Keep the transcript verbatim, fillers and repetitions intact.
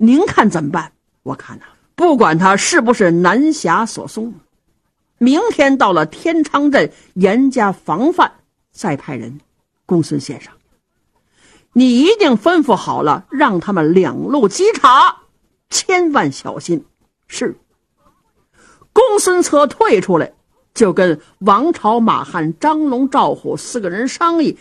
您看怎么办？我看呐、啊，不管他是不是南侠所送，明天到了天昌镇严加防范，再派人。公孙先生，你一定吩咐好了，让他们两路稽查，千万小心。是。公孙策退出来，就跟王朝、马汉、张龙、赵虎四个人商议，